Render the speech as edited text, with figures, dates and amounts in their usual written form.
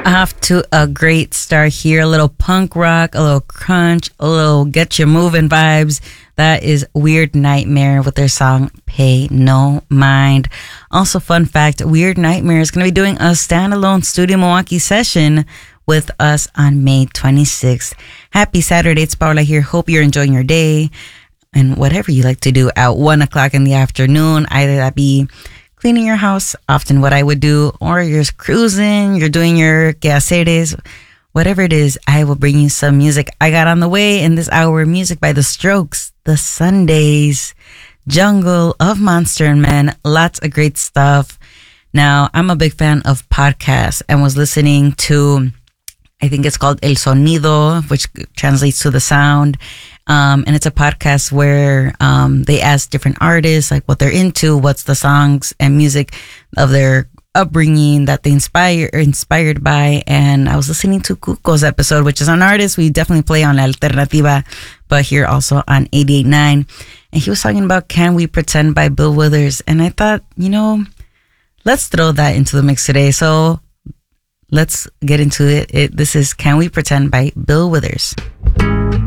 Off to a great start here. A little punk rock, a little crunch, a little get you moving vibes. That is Weird Nightmare with their song Pay No Mind. Also, fun fact, Weird Nightmare is going to be doing a standalone Studio Milwaukee session with us on May 26th. Happy Saturday. It's Paula here. Hope you're enjoying your day and whatever you like to do at 1 o'clock in the afternoon. Either that be cleaning your house, often what I would do, or you're cruising, you're doing your quehaceres, whatever it is, I will bring you some music. I got on the way in this hour, music by The Strokes, The Sundays, Jungle, Of Monster and Men, lots of great stuff. Now, I'm a big fan of podcasts and was listening to, I think it's called El Sonido, which translates to the sound. And it's a podcast where they ask different artists like what they're into, what's the songs and music of their upbringing that they inspired by. And I was listening to Cuco's episode, which is an artist we definitely play on La Alternativa, but here also on 88.9. And he was talking about Can We Pretend by Bill Withers. And I thought, let's throw that into the mix today. So let's get into it. This is Can We Pretend by Bill Withers.